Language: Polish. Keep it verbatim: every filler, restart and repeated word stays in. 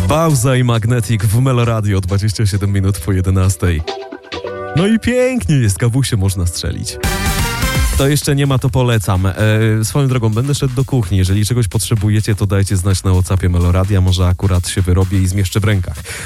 Pauza i Magnetic w Meloradio, dwadzieścia siedem minut po jedenastej. No i pięknie jest, kawusie można strzelić. To jeszcze nie ma, to polecam. E, swoją drogą, będę szedł do kuchni. Jeżeli czegoś potrzebujecie, to dajcie znać na WhatsAppie Meloradia. Może akurat się wyrobię i zmieszczę w rękach.